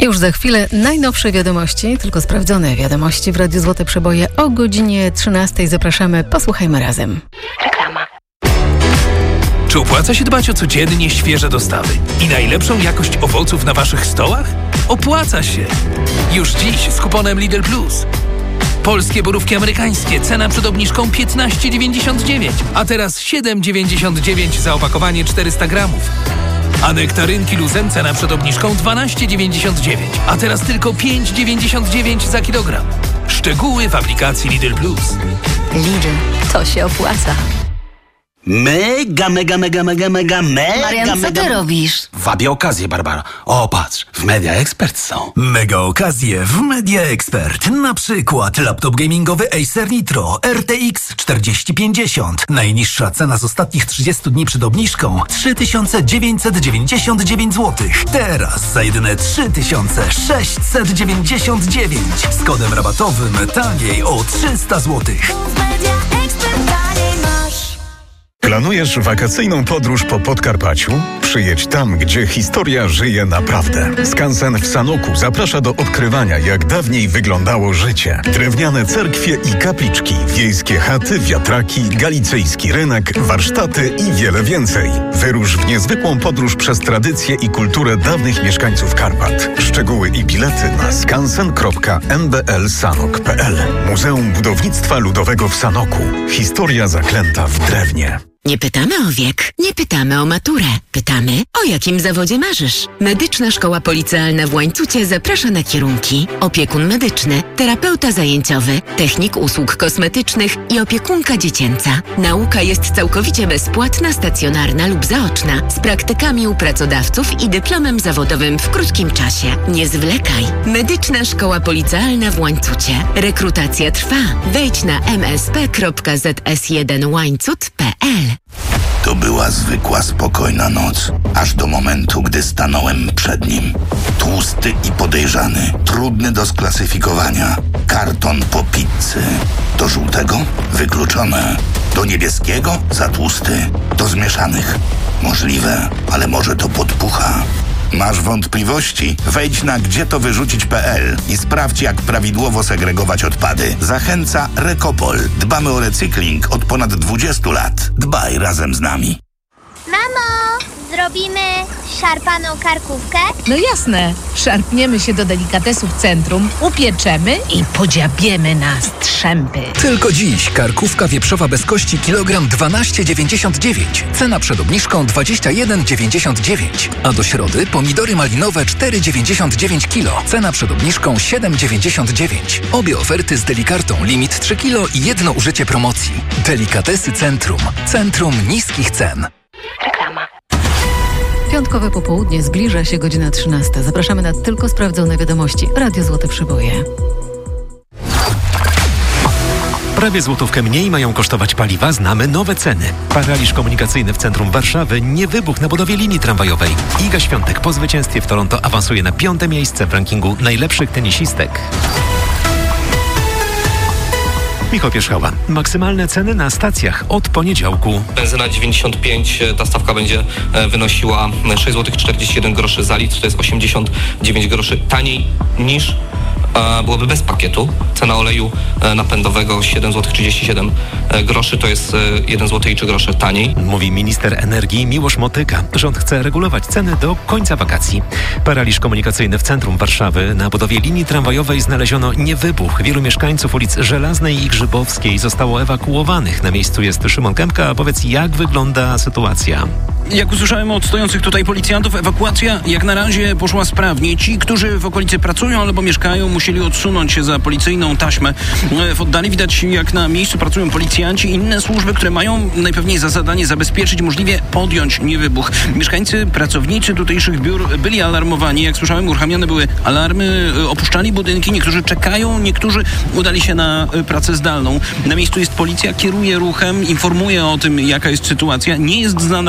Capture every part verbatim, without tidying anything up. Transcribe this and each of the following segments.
Już za chwilę najnowsze wiadomości, tylko sprawdzone wiadomości w Radiu Złote Przeboje o godzinie trzynastej. Zapraszamy, posłuchajmy razem. Reklama. Czy opłaca się dbać o codziennie świeże dostawy i najlepszą jakość owoców na waszych stołach? Opłaca się! Już dziś z kuponem Lidl Plus. Polskie borówki amerykańskie, cena przed obniżką piętnaście dziewięćdziesiąt dziewięć, a teraz siedem dziewięćdziesiąt dziewięć za opakowanie czterysta gramów. A nektarynki luzem, cena przed obniżką dwanaście dziewięćdziesiąt dziewięć, a teraz tylko pięć dziewięćdziesiąt dziewięć za kilogram. Szczegóły w aplikacji Lidl Plus. Lidl, to się opłaca. Mega, mega, mega, mega, mega, mega, Marian, co mega... ty robisz? Wabię okazję, Barbara. O, patrz, w Media Expert są. Mega okazje w Media Expert. Na przykład laptop gamingowy Acer Nitro R T X czterdzieści pięćdziesiąt. Najniższa cena z ostatnich trzydziestu dni przed obniżką trzy tysiące dziewięćset dziewięćdziesiąt dziewięć złotych. Teraz za jedyne trzy tysiące sześćset dziewięćdziesiąt dziewięć. Z kodem rabatowym taniej o trzysta złotych. Planujesz wakacyjną podróż po Podkarpaciu? Przyjedź tam, gdzie historia żyje naprawdę. Skansen w Sanoku zaprasza do odkrywania, jak dawniej wyglądało życie. Drewniane cerkwie i kapliczki, wiejskie chaty, wiatraki, galicyjski rynek, warsztaty i wiele więcej. Wyrusz w niezwykłą podróż przez tradycję i kulturę dawnych mieszkańców Karpat. Szczegóły i bilety na skansen kropka n b l sanok kropka p l. Muzeum Budownictwa Ludowego w Sanoku. Historia zaklęta w drewnie. Nie pytamy o wiek, nie pytamy o maturę. Pytamy, o jakim zawodzie marzysz. Medyczna Szkoła Policealna w Łańcucie zaprasza na kierunki: opiekun medyczny, terapeuta zajęciowy, technik usług kosmetycznych i opiekunka dziecięca. Nauka jest całkowicie bezpłatna, stacjonarna lub zaoczna, z praktykami u pracodawców i dyplomem zawodowym w krótkim czasie. Nie zwlekaj. Medyczna Szkoła Policealna w Łańcucie. Rekrutacja trwa. Wejdź na m s p kropka z s jeden łańcut kropka p l. To była zwykła, spokojna noc, aż do momentu, gdy stanąłem przed nim. Tłusty i podejrzany, trudny do sklasyfikowania. Karton po pizzy. Do żółtego? Wykluczone. Do niebieskiego? Za tłusty. Do zmieszanych? Możliwe, ale może to podpucha. Masz wątpliwości? Wejdź na gdzie to wyrzucić kropka p l i sprawdź, jak prawidłowo segregować odpady. Zachęca Rekopol. Dbamy o recykling od ponad dwudziestu lat. Dbaj razem z nami. Mamo, zrobimy szarpaną karkówkę? No jasne. Szarpniemy się do delikatesów centrum, upieczemy i podziabiemy na strzępy. Tylko dziś karkówka wieprzowa bez kości kilogram dwanaście dziewięćdziesiąt dziewięć. Cena przed obniżką dwadzieścia jeden dziewięćdziesiąt dziewięć. A do środy pomidory malinowe cztery dziewięćdziesiąt dziewięć kilo. Cena przed obniżką siedem dziewięćdziesiąt dziewięć. Obie oferty z delikartą limit trzy kilo i jedno użycie promocji. Delikatesy Centrum. Centrum niskich cen. Reklama. Piątkowe popołudnie, zbliża się godzina trzynasta. Zapraszamy na tylko sprawdzone wiadomości. Radio Złote Przeboje. Prawie złotówkę mniej mają kosztować paliwa, znamy nowe ceny. Paraliż komunikacyjny w centrum Warszawy, nie wybuch na budowie linii tramwajowej. Iga Świątek po zwycięstwie w Toronto awansuje na piąte miejsce w rankingu najlepszych tenisistek. Michał Pierzchała. Maksymalne ceny na stacjach od poniedziałku. Benzyna dziewięćdziesiąt pięć, ta stawka będzie wynosiła sześć złotych czterdzieści jeden groszy za litr, to jest osiemdziesiąt dziewięć groszy taniej niż byłoby bez pakietu. Cena oleju napędowego siedem złotych trzydzieści siedem groszy, to jest jeden złoty i trzy grosze taniej. Mówi minister energii Miłosz Motyka. Rząd chce regulować ceny do końca wakacji. Paraliż komunikacyjny w centrum Warszawy. Na budowie linii tramwajowej znaleziono niewybuch. Wielu mieszkańców ulic Żelaznej i Grzybowskiej zostało ewakuowanych. Na miejscu jest Szymon Kępka. A powiedz, jak wygląda sytuacja? Jak usłyszałem od stojących tutaj policjantów, ewakuacja jak na razie poszła sprawnie. Ci, którzy w okolicy pracują albo mieszkają, musieli odsunąć się za policyjną taśmę. W oddali widać, jak na miejscu pracują policjanci i inne służby, które mają najpewniej za zadanie zabezpieczyć, możliwie podjąć niewybuch. Mieszkańcy, pracownicy tutejszych biur byli alarmowani. Jak słyszałem, uruchamiane były alarmy, opuszczali budynki. Niektórzy czekają, niektórzy udali się na pracę zdalną. Na miejscu jest policja, kieruje ruchem, informuje o tym, jaka jest sytuacja. Nie jest znana liczba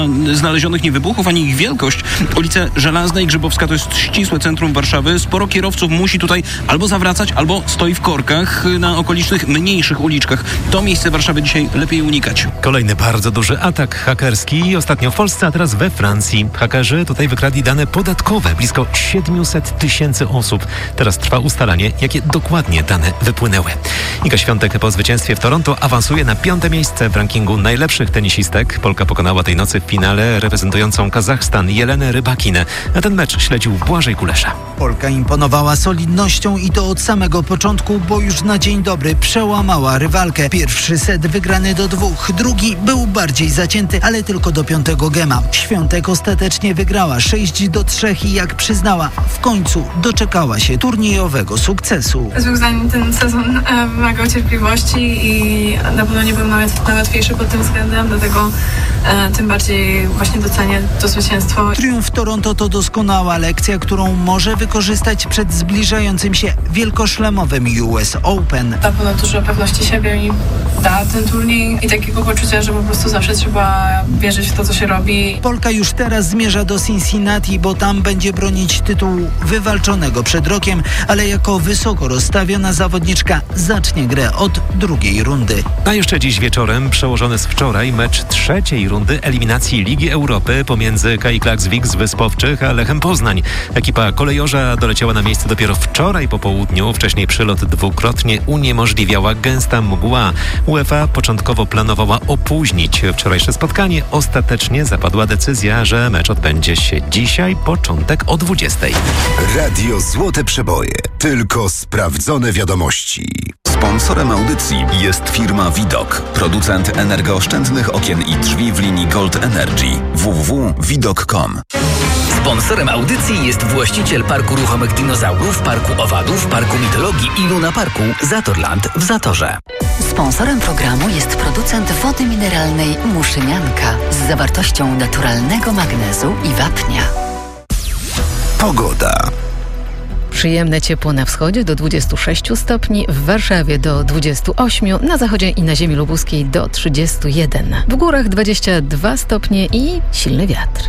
znalezionych niewybuchów, ani ich wielkość. Ulica Żelazna i Grzybowska to jest ścisłe centrum Warszawy. Sporo kierowców musi tutaj albo zawracać, albo stoi w korkach na okolicznych, mniejszych uliczkach. To miejsce Warszawy dzisiaj lepiej unikać. Kolejny bardzo duży atak hakerski. Ostatnio w Polsce, a teraz we Francji. Hakerzy tutaj wykradli dane podatkowe. Blisko siedemset tysięcy osób. Teraz trwa ustalanie, jakie dokładnie dane wypłynęły. Iga Świątek po zwycięstwie w Toronto awansuje na piąte miejsce w rankingu najlepszych tenisistek. Polka pokonała tej nocy w finale reprezentującą Kazachstan Jelenę Rybakinę. A ten mecz śledził Błażej Kulesza. Polka imponowała solidnością i to od samego początku, bo już na dzień dobry przełamała rywalkę. Pierwszy set wygrany do dwóch, drugi był bardziej zacięty, ale tylko do piątego gema. Świątek ostatecznie wygrała sześć do trzech i jak przyznała, w końcu doczekała się turniejowego sukcesu. Z moim zdaniem ten sezon e, wymagał cierpliwości i na pewno nie był nawet najłatwiejszy pod tym względem, dlatego e, tym bardziej właśnie docenię to zwycięstwo. Triumf Toronto to doskonała lekcja, którą może wykorzystać przed zbliżającym się wielkoszlemowym U S Open. Na pewno dużo pewności siebie mi da ten turniej i takiego poczucia, że po prostu zawsze trzeba wierzyć w to, co się robi. Polka już teraz zmierza do Cincinnati, bo tam będzie bronić tytułu wywalczonego przed rokiem, ale jako wysoko rozstawiona zawodniczka zacznie grę od drugiej rundy. A jeszcze dziś wieczorem przełożony z wczoraj mecz trzeciej rundy eliminacji Ligi Europy pomiędzy K I Klaksvik z Wyspowczych a Lechem Poznań. Ekipa kolejorza doleciała na miejsce dopiero wczoraj po południu. Wcześniej przylot dwukrotnie uniemożliwiała gęsta mgła. UEFA początkowo planowała opóźnić wczorajsze spotkanie. Ostatecznie zapadła decyzja, że mecz odbędzie się dzisiaj, początek o dwudziestej. Radio Złote Przeboje. Tylko sprawdzone wiadomości. Sponsorem audycji jest firma Widok, producent energooszczędnych okien i drzwi w linii Gold Energy. w w w kropka widok kropka com. Sponsorem audycji jest właściciel Parku Ruchomych Dinozaurów, Parku Owadów, Parku Mitologii i Luna Parku Zatorland w Zatorze. Sponsorem programu jest producent wody mineralnej Muszynianka z zawartością naturalnego magnezu i wapnia. Pogoda. Przyjemne ciepło na wschodzie do dwudziestu sześciu stopni, w Warszawie do dwudziestu ośmiu, na zachodzie i na ziemi lubuskiej do trzydziestu jeden. W górach dwadzieścia dwa stopnie i silny wiatr.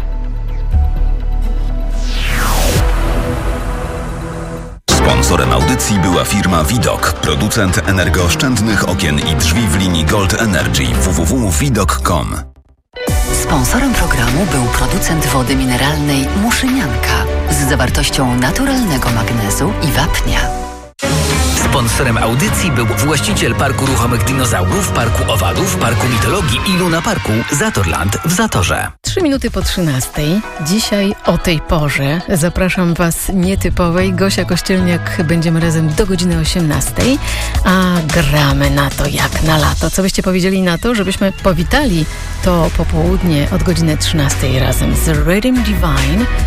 Sponsorem audycji była firma Widok, producent energooszczędnych okien i drzwi w linii Gold Energy. w w w kropka widok kropka com. Sponsorem programu był producent wody mineralnej Muszynianka z zawartością naturalnego magnezu i wapnia. Sponsorem audycji był właściciel Parku Ruchomych Dinozaurów, Parku Owadów, Parku Mitologii i Luna Parku Zatorland w Zatorze. Trzy minuty po trzynastej. Dzisiaj o tej porze zapraszam Was nietypowej. Gosia Kościelniak, będziemy razem do godziny osiemnastej, a gramy na to jak na lato. Co byście powiedzieli na to, żebyśmy powitali to popołudnie od godziny trzynastej razem z Rhythm Divine.